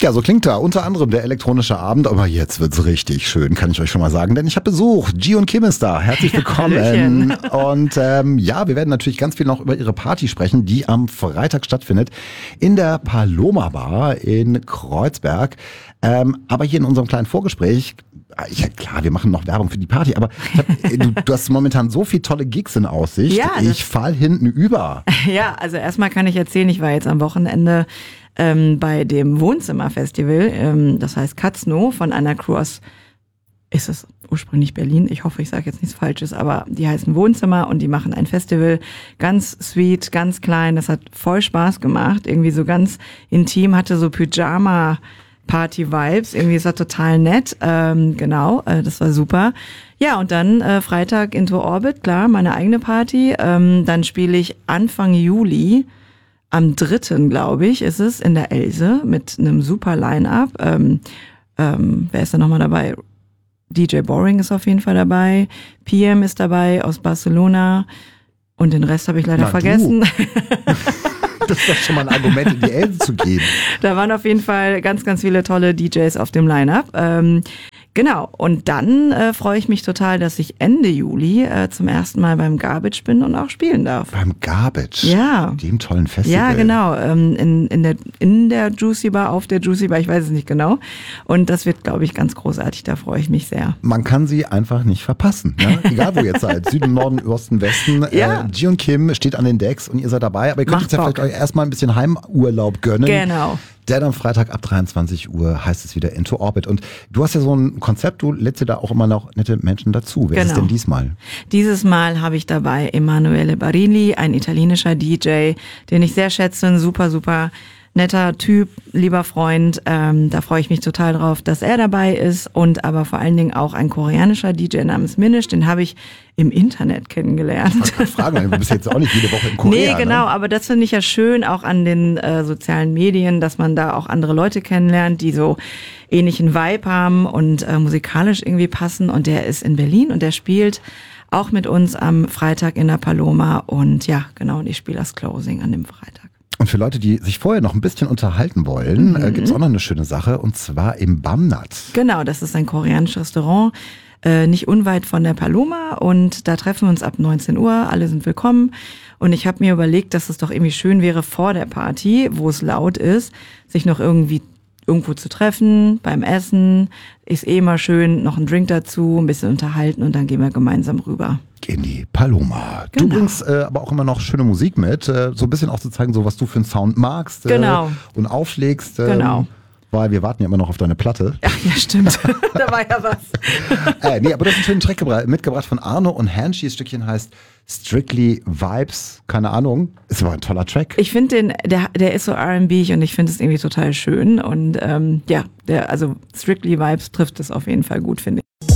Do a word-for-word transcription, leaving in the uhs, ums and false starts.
Ja, so klingt da unter anderem der elektronische Abend, aber jetzt wird's richtig schön, kann ich euch schon mal sagen, denn ich habe Besuch. G und Kim ist da. Herzlich willkommen. Und ähm, ja, wir werden natürlich ganz viel noch über ihre Party sprechen, die am Freitag stattfindet in der Paloma Bar in Kreuzberg. Ähm, aber hier in unserem kleinen Vorgespräch, ja klar, wir machen noch Werbung für die Party, aber ich hab, du, du hast momentan so viele tolle Gigs in Aussicht. Ja, ich fall hinten über. Ja, also erstmal kann ich erzählen, ich war jetzt am Wochenende ähm, bei dem Wohnzimmerfestival, ähm, das heißt Katzno von einer Crew aus, ist es ursprünglich Berlin, ich hoffe, ich sage jetzt nichts Falsches, aber die heißen Wohnzimmer und die machen ein Festival, ganz sweet, ganz klein, das hat voll Spaß gemacht, irgendwie so ganz intim, hatte so Pyjama Party-Vibes, irgendwie ist das total nett, ähm, genau, äh, das war super. Ja, und dann äh, Freitag Into Orbit, klar, meine eigene Party, ähm, dann spiele ich Anfang Juli, am dritten, glaube ich, ist es, in der Else mit einem super Line-Up, ähm, ähm, wer ist da nochmal dabei? D J Boring ist auf jeden Fall dabei, P M ist dabei aus Barcelona und den Rest habe ich leider Na, vergessen. Das ist doch schon mal ein Argument, in die Else zu gehen. Da waren auf jeden Fall ganz, ganz viele tolle D Js auf dem Line-Up. Ähm, genau, und dann äh, freue ich mich total, dass ich Ende Juli äh, zum ersten Mal beim Garbage bin und auch spielen darf. Beim Garbage? Ja. Dem tollen Festival. Ja, genau. Ähm, in, in, der, in der Juicy Bar, auf der Juicy Bar, ich weiß es nicht genau. Und das wird, glaube ich, ganz großartig. Da freue ich mich sehr. Man kann sie einfach nicht verpassen. Ne? Egal, wo ihr seid. Süden, Norden, Osten, Westen. Ja. Äh, G und Kim steht an den Decks und ihr seid dabei. Aber ihr könnt Macht jetzt ja Bock. vielleicht euch erstmal ein bisschen Heimurlaub gönnen. Genau. Denn am Freitag ab dreiundzwanzig Uhr heißt es wieder Into Orbit. Und du hast ja so ein Konzept, du lädst dir da auch immer noch nette Menschen dazu. Wer Genau. ist es denn diesmal? Dieses Mal habe ich dabei Emanuele Barilli, ein italienischer D J, den ich sehr schätze, ein super, super netter Typ, lieber Freund. Ähm, da freue ich mich total drauf, dass er dabei ist. Und aber vor allen Dingen auch ein koreanischer D J namens Minish, den habe ich im Internet kennengelernt. Ich wollte fragen, weil du bist jetzt auch nicht jede Woche in Korea. Nee, genau, ne? aber das finde ich ja schön, auch an den äh, sozialen Medien, dass man da auch andere Leute kennenlernt, die so ähnlichen Vibe haben und äh, musikalisch irgendwie passen. Und der ist in Berlin und der spielt auch mit uns am Freitag in der Paloma. Und ja, genau, und ich spiele das Closing an dem Freitag. Und für Leute, die sich vorher noch ein bisschen unterhalten wollen, Mhm. äh, gibt's auch noch eine schöne Sache, und zwar im Bamnat. Genau, das ist ein koreanisches Restaurant, äh, nicht unweit von der Paloma, und da treffen wir uns ab neunzehn Uhr, alle sind willkommen. Und ich habe mir überlegt, dass es doch irgendwie schön wäre vor der Party, wo es laut ist, sich noch irgendwie irgendwo zu treffen, beim Essen, ist eh immer schön, noch ein Drink dazu, ein bisschen unterhalten und dann gehen wir gemeinsam rüber. In die Paloma. Genau. Du bringst äh, aber auch immer noch schöne Musik mit, äh, so ein bisschen auch zu zeigen, so was du für einen Sound magst äh, Genau. und aufschlägst. Ähm, Genau. Weil wir warten ja immer noch auf deine Platte. Ach ja, stimmt. Da war ja was. äh, nee, aber du hast einen schönen Track gebra- mitgebracht von Arno und Hanshi. Das Stückchen heißt Strictly Vibes. Keine Ahnung. Ist aber ein toller Track. Ich finde den, der, der ist so R and B und ich finde es irgendwie total schön. Und ähm, ja, der, also Strictly Vibes trifft es auf jeden Fall gut, finde ich.